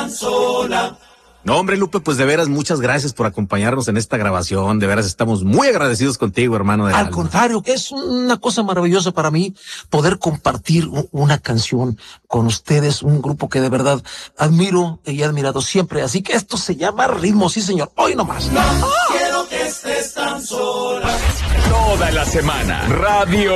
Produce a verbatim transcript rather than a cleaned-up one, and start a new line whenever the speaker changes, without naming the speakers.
tan sola.
No, hombre, Lupe, pues de veras, muchas gracias por acompañarnos en esta grabación. De veras, estamos muy agradecidos contigo, hermano.
Al contrario, es una cosa maravillosa para mí poder compartir una canción con ustedes, un grupo que de verdad admiro y he admirado siempre. Así que esto se llama Ritmo, sí, señor. Hoy nomás.
No quiero que estés tan sola.
Toda la semana, Radio